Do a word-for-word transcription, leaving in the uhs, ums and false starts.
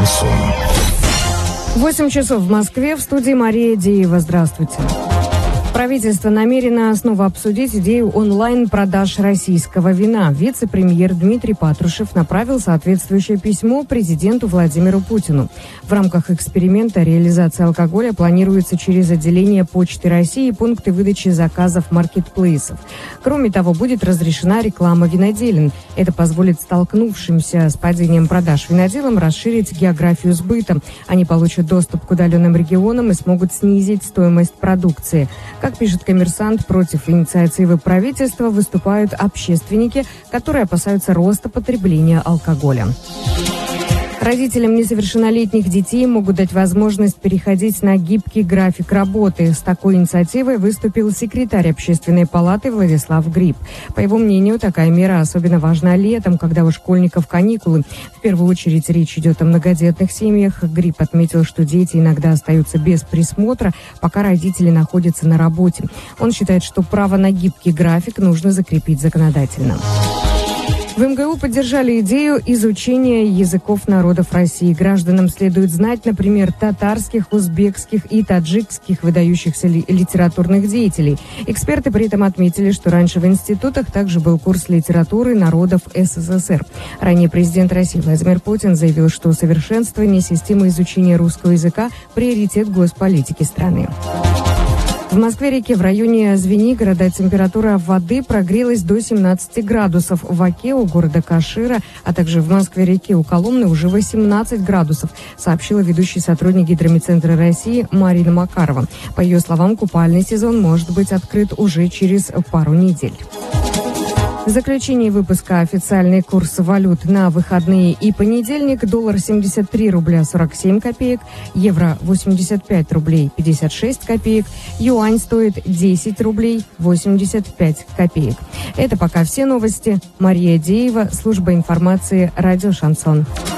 Шансон. восемь часов в Москве, в студии Мария Деева. Здравствуйте. Правительство намерено снова обсудить идею онлайн-продаж российского вина. Вице-премьер Дмитрий Патрушев направил соответствующее письмо президенту Владимиру Путину. В рамках эксперимента реализации алкоголя планируется через отделение Почты России и пункты выдачи заказов маркетплейсов. Кроме того, будет разрешена реклама виноделин. Это позволит столкнувшимся с падением продаж виноделам расширить географию сбыта. Они получат доступ к удаленным регионам и смогут снизить стоимость продукции. Как пишет «Коммерсант», против инициативы правительства выступают общественники, которые опасаются роста потребления алкоголя. Родителям несовершеннолетних детей могут дать возможность переходить на гибкий график работы. С такой инициативой выступил секретарь Общественной палаты Владислав Гриб. По его мнению, такая мера особенно важна летом, когда у школьников каникулы. В первую очередь речь идет о многодетных семьях. Гриб отметил, что дети иногда остаются без присмотра, пока родители находятся на работе. Он считает, что право на гибкий график нужно закрепить законодательно. В эм гэ у поддержали идею изучения языков народов России. Гражданам следует знать, например, татарских, узбекских и таджикских выдающихся ли- литературных деятелей. Эксперты при этом отметили, что раньше в институтах также был курс литературы народов эс эс эс эр. Ранее президент России Владимир Путин заявил, что совершенствование системы изучения русского языка – приоритет госполитики страны. В Москве-реке в районе Звенигорода температура воды прогрелась до семнадцати градусов. В Оке у города Кашира, а также в Москве-реке у Коломны уже восемнадцать градусов, сообщила ведущий сотрудник Гидромедцентра России Марина Макарова. По ее словам, купальный сезон может быть открыт уже через пару недель. В заключении выпуска официальный курс валют на выходные и понедельник. Доллар семьдесят три рубля сорок семь копеек, евро восемьдесят пять рублей пятьдесят шесть копеек, юань стоит десять рублей восемьдесят пять копеек. Это пока все новости. Мария Деева, служба информации, радио «Шансон».